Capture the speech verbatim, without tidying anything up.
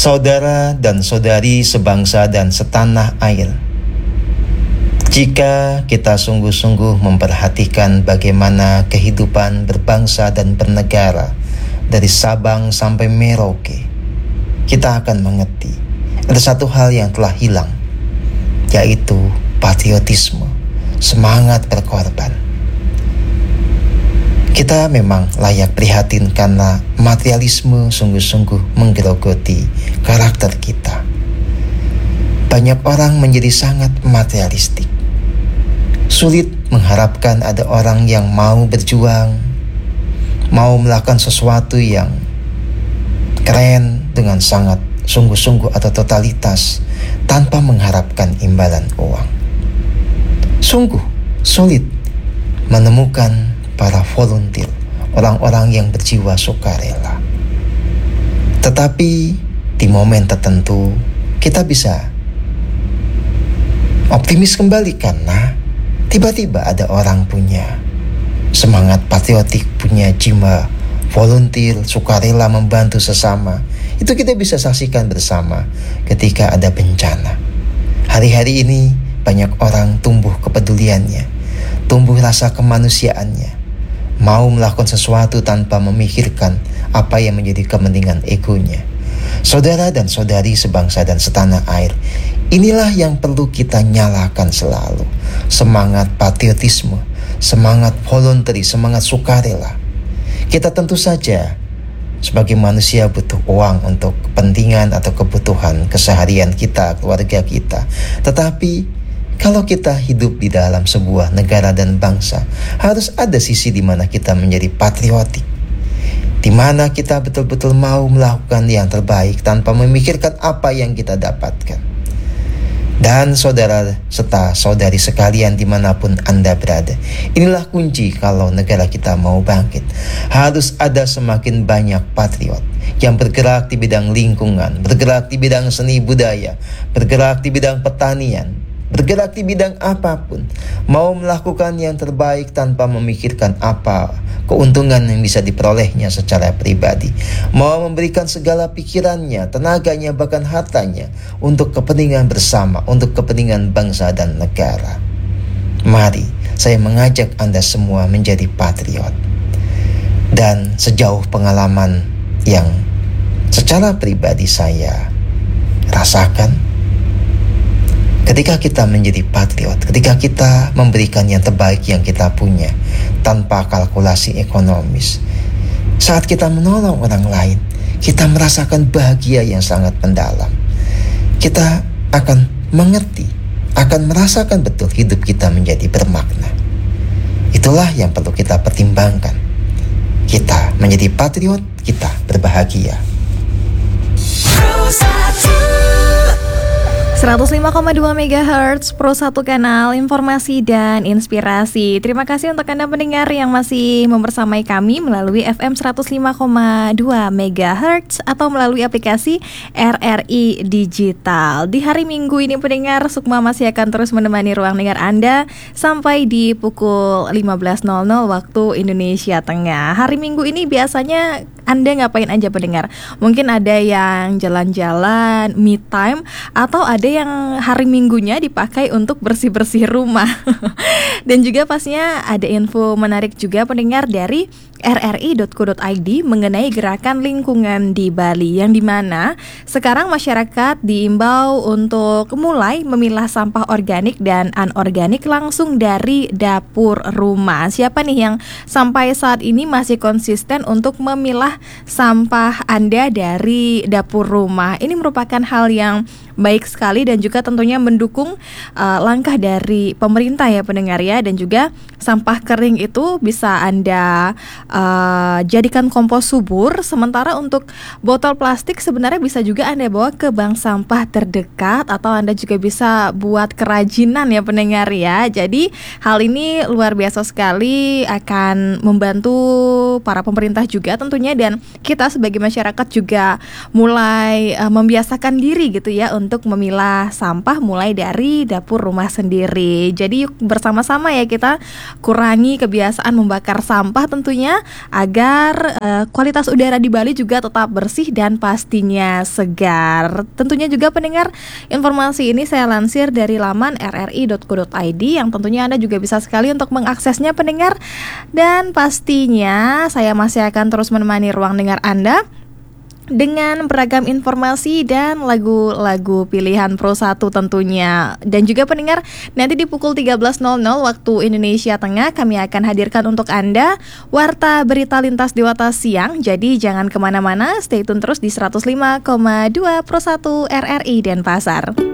Saudara dan saudari sebangsa dan setanah air, jika kita sungguh-sungguh memperhatikan bagaimana kehidupan berbangsa dan bernegara dari Sabang sampai Merauke, kita akan mengerti ada satu hal yang telah hilang, yaitu patriotisme, semangat berkorban. Kita memang layak prihatin karena materialisme sungguh-sungguh menggerogoti karakter kita. Banyak orang menjadi sangat materialistik. Sulit mengharapkan ada orang yang mau berjuang, mau melakukan sesuatu yang keren dengan sangat sungguh-sungguh atau totalitas tanpa mengharapkan imbalan uang. Sungguh sulit menemukan para volunteer, orang-orang yang berjiwa sukarela. Tetapi di momen tertentu kita bisa optimis kembali karena tiba-tiba ada orang punya semangat patriotik, punya jiwa volunteer, sukarela membantu sesama. Itu kita bisa saksikan bersama ketika ada bencana. Hari-hari ini banyak orang tumbuh kepeduliannya, tumbuh rasa kemanusiaannya, mau melakukan sesuatu tanpa memikirkan apa yang menjadi kepentingan egonya. Saudara dan saudari sebangsa dan setanah air, inilah yang perlu kita nyalakan selalu. Semangat patriotisme, semangat voluntary, semangat sukarela. Kita tentu saja sebagai manusia butuh uang untuk kepentingan atau kebutuhan keseharian kita, keluarga kita. Tetapi kalau kita hidup di dalam sebuah negara dan bangsa, harus ada sisi di mana kita menjadi patriotik, di mana kita betul-betul mau melakukan yang terbaik tanpa memikirkan apa yang kita dapatkan. Dan saudara serta saudari sekalian dimanapun Anda berada, inilah kunci kalau negara kita mau bangkit. Harus ada semakin banyak patriot yang bergerak di bidang lingkungan, bergerak di bidang seni budaya, bergerak di bidang pertanian, bergerak di bidang apapun, mau melakukan yang terbaik tanpa memikirkan apa keuntungan yang bisa diperolehnya secara pribadi, mau memberikan segala pikirannya, tenaganya, bahkan hartanya untuk kepentingan bersama, untuk kepentingan bangsa dan negara. Mari saya mengajak Anda semua menjadi patriot. Dan sejauh pengalaman yang secara pribadi saya rasakan, ketika kita menjadi patriot, ketika kita memberikan yang terbaik yang kita punya tanpa kalkulasi ekonomis, saat kita menolong orang lain, kita merasakan bahagia yang sangat mendalam. Kita akan mengerti, akan merasakan betul hidup kita menjadi bermakna. Itulah yang perlu kita pertimbangkan. Kita menjadi patriot, kita berbahagia. seratus lima koma dua megahertz Pro satu kanal informasi dan inspirasi. Terima kasih untuk Anda pendengar yang masih membersamai kami melalui F M seratus lima koma dua megahertz atau melalui aplikasi R R I Digital. Di hari Minggu ini pendengar, Sukma masih akan terus menemani ruang dengar Anda sampai di pukul lima belas nol nol waktu Indonesia Tengah. Hari Minggu ini biasanya Anda ngapain aja pendengar? Mungkin ada yang jalan-jalan, me time, atau ada yang hari Minggunya dipakai untuk bersih-bersih rumah. Dan juga pastinya ada info menarik juga pendengar dari r r i dot co dot i d mengenai gerakan lingkungan di Bali, yang dimana sekarang masyarakat diimbau untuk mulai memilah sampah organik dan anorganik langsung dari dapur rumah. Siapa nih yang sampai saat ini masih konsisten untuk memilah sampah Anda dari dapur rumah? Ini merupakan hal yang baik sekali dan juga tentunya mendukung uh, langkah dari pemerintah ya pendengar ya. Dan juga sampah kering itu bisa Anda uh, jadikan kompos subur. Sementara untuk botol plastik sebenarnya bisa juga Anda bawa ke bank sampah terdekat, atau Anda juga bisa buat kerajinan ya pendengar ya. Jadi hal ini luar biasa sekali, akan membantu para pemerintah juga tentunya, dan kita sebagai masyarakat juga mulai uh, membiasakan diri gitu ya untuk memilah sampah mulai dari dapur rumah sendiri. Jadi yuk bersama-sama ya kita kurangi kebiasaan membakar sampah tentunya agar uh, kualitas udara di Bali juga tetap bersih dan pastinya segar. Tentunya juga pendengar, informasi ini saya lansir dari laman r r i dot co dot i d yang tentunya Anda juga bisa sekali untuk mengaksesnya pendengar. Dan pastinya saya masih akan terus menemani ruang dengar Anda dengan beragam informasi dan lagu-lagu pilihan Pro satu tentunya. Dan juga pendengar, nanti di pukul tiga belas waktu Indonesia Tengah kami akan hadirkan untuk Anda Warta Berita Lintas Dewata Siang. Jadi jangan kemana-mana, stay tune terus di seratus lima koma dua Pro satu R R I Denpasar.